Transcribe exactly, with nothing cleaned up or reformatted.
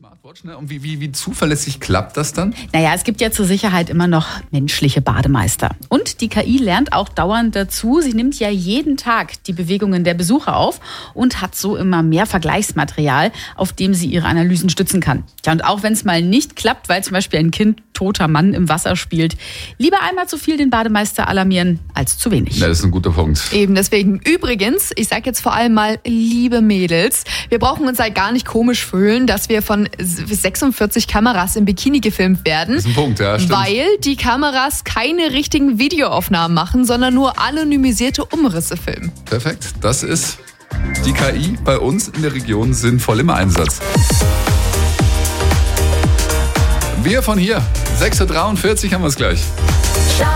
Smartwatch, ne? Und wie, wie, wie zuverlässig klappt das dann? Naja, es gibt ja zur Sicherheit immer noch menschliche Bademeister. Und die K I lernt auch dauernd dazu. Sie nimmt ja jeden Tag die Bewegungen der Besucher auf und hat so immer mehr Vergleichsmaterial, auf dem sie ihre Analysen stützen kann. Tja, und auch wenn es mal nicht klappt, weil zum Beispiel ein Kind toter Mann im Wasser spielt, lieber einmal zu viel den Bademeister alarmieren als zu wenig. Ja, das ist ein guter Punkt. Eben deswegen. Übrigens, ich sag jetzt vor allem mal, liebe Mädels, wir brauchen uns halt gar nicht komisch fühlen, dass wir von sechsundvierzig Kameras im Bikini gefilmt werden. Das ist ein Punkt, ja, stimmt. Weil die Kameras keine richtigen Videoaufnahmen machen, sondern nur anonymisierte Umrisse filmen. Perfekt. Das ist die K I bei uns in der Region sinnvoll im Einsatz. Wir von hier. sechs Uhr dreiundvierzig haben wir es gleich.